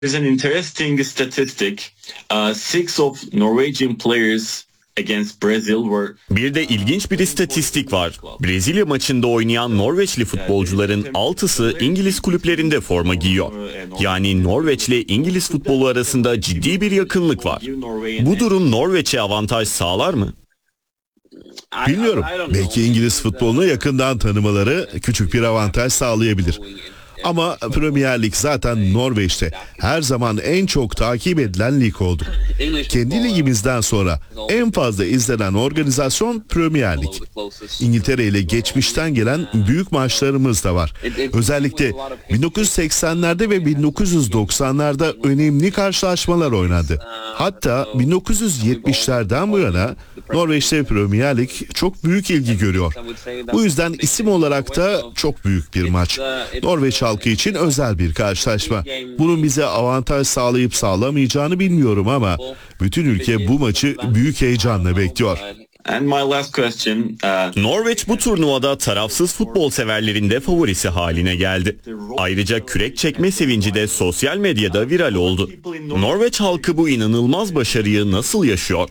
There's an interesting statistic. Six of Norwegian players against Brazil were... Bir de ilginç bir istatistik var. Brezilya maçında oynayan Norveçli futbolcuların 6'sı İngiliz kulüplerinde forma giyiyor. Yani Norveç ile İngiliz futbolu arasında ciddi bir yakınlık var. Bu durum Norveç'e avantaj sağlar mı? Bilmiyorum. Belki İngiliz futbolunu yakından tanımaları küçük bir avantaj sağlayabilir. Ama Premier Lig zaten Norveç'te her zaman en çok takip edilen lig oldu. Kendi ligimizden sonra en fazla izlenen organizasyon Premier Lig. İngiltere ile geçmişten gelen büyük maçlarımız da var. Özellikle 1980'lerde ve 1990'larda önemli karşılaşmalar oynandı. Hatta 1970'lerden bu yana Norveç'te Premier Lig çok büyük ilgi görüyor. Bu yüzden isim olarak da çok büyük bir maç. Norveç halkı için özel bir karşılaşma. Bunun bize avantaj sağlayıp sağlamayacağını bilmiyorum ama bütün ülke bu maçı büyük heyecanla bekliyor. And my last question. Norveç bu turnuvada tarafsız futbol severlerin de favorisi haline geldi. Ayrıca kürek çekme sevinci de sosyal medyada viral oldu. Norveç halkı bu inanılmaz başarıyı nasıl yaşıyor?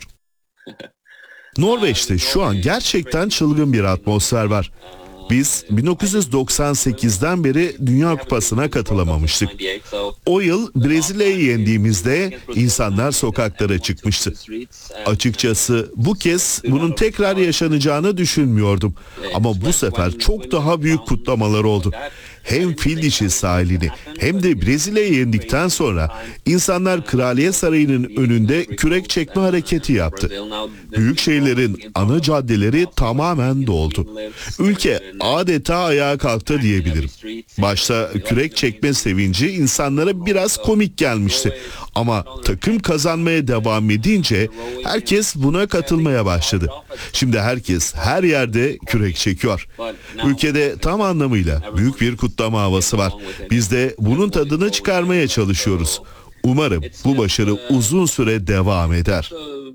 Norveç'te şu an gerçekten çılgın bir atmosfer var. Biz 1998'den beri Dünya Kupası'na katılamamıştık. O yıl Brezilya'yı yendiğimizde insanlar sokaklara çıkmıştı. Açıkçası bu kez bunun tekrar yaşanacağını düşünmüyordum. Ama bu sefer çok daha büyük kutlamalar oldu. Hem fil dişi sahilini hem de Brezilya'yı yendikten sonra insanlar Kraliyet Sarayı'nın önünde kürek çekme hareketi yaptı. Büyük şehirlerin ana caddeleri tamamen doldu. Ülke adeta ayağa kalktı diyebilirim. Başta kürek çekme sevinci insanlara biraz komik gelmişti. Ama takım kazanmaya devam edince herkes buna katılmaya başladı. Şimdi herkes her yerde kürek çekiyor. Ülkede tam anlamıyla büyük bir kutlama havası var. Biz de bunun tadını çıkarmaya çalışıyoruz. Umarım bu başarı uzun süre devam eder.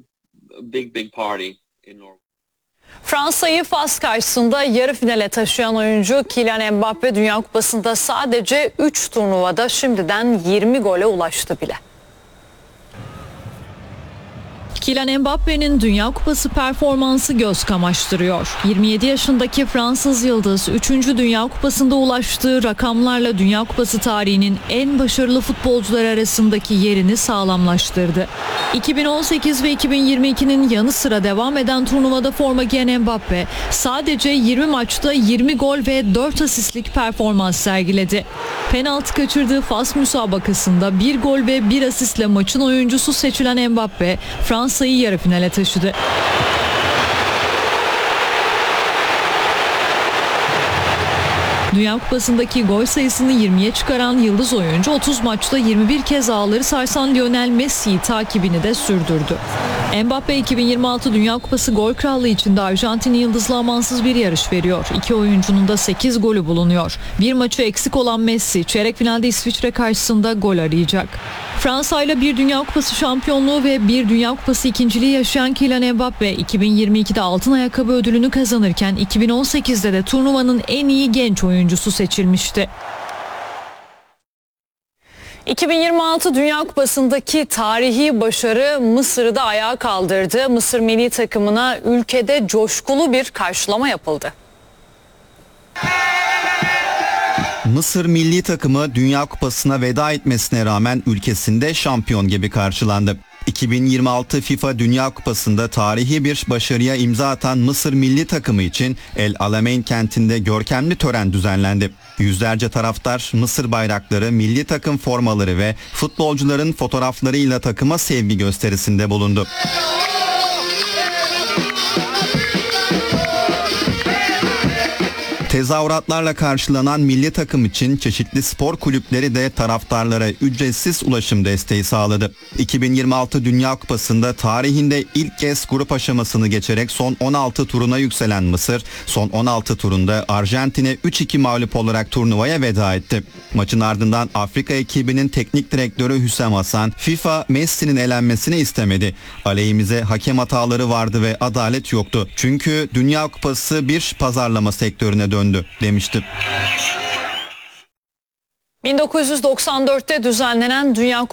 Fransa'yı Fas karşısında yarı finale taşıyan oyuncu Kylian Mbappe Dünya Kupası'nda sadece 3 turnuvada şimdiden 20 gole ulaştı bile. Kylian Mbappe'nin Dünya Kupası performansı göz kamaştırıyor. 27 yaşındaki Fransız yıldız 3. Dünya Kupası'nda ulaştığı rakamlarla Dünya Kupası tarihinin en başarılı futbolcular arasındaki yerini sağlamlaştırdı. 2018 ve 2022'nin yanı sıra devam eden turnuvada forma giyen Mbappe sadece 20 maçta 20 gol ve 4 asistlik performans sergiledi. Penaltı kaçırdığı Fas müsabakasında 1 gol ve 1 asistle maçın oyuncusu seçilen Mbappe Fransa'yı yarı finale taşıdı. Dünya Kupası'ndaki gol sayısını 20'ye çıkaran yıldız oyuncu 30 maçta 21 kez ağları sarsan Lionel Messi'yi takibini de sürdürdü. Mbappe 2026 Dünya Kupası gol krallığı için de Arjantinli yıldızla amansız bir yarış veriyor. İki oyuncunun da 8 golü bulunuyor. Bir maçı eksik olan Messi çeyrek finalde İsviçre karşısında gol arayacak. Fransa ile bir Dünya Kupası şampiyonluğu ve bir Dünya Kupası ikinciliği yaşayan Kylian Mbappe 2022'de altın ayakkabı ödülünü kazanırken 2018'de de turnuvanın en iyi genç oyuncusu seçilmişti. 2026 Dünya Kupası'ndaki tarihi başarı Mısır'ı da ayağa kaldırdı. Mısır milli takımına ülkede coşkulu bir karşılama yapıldı. Mısır milli takımı Dünya Kupası'na veda etmesine rağmen ülkesinde şampiyon gibi karşılandı. 2026 FIFA Dünya Kupası'nda tarihi bir başarıya imza atan Mısır milli takımı için El Alamein kentinde görkemli tören düzenlendi. Yüzlerce taraftar Mısır bayrakları, milli takım formaları ve futbolcuların fotoğraflarıyla takıma sevgi gösterisinde bulundu. Tezahüratlarla karşılanan milli takım için çeşitli spor kulüpleri de taraftarlara ücretsiz ulaşım desteği sağladı. 2026 Dünya Kupası'nda tarihinde ilk kez grup aşamasını geçerek son 16 turuna yükselen Mısır, son 16 turunda Arjantin'e 3-2 mağlup olarak turnuvaya veda etti. Maçın ardından Afrika ekibinin teknik direktörü Hüsam Hasan, FIFA Messi'nin elenmesini istemedi. Aleyhimize hakem hataları vardı ve adalet yoktu. Çünkü Dünya Kupası bir pazarlama sektörüne döndü demişti. 1994'te düzenlenen Dünya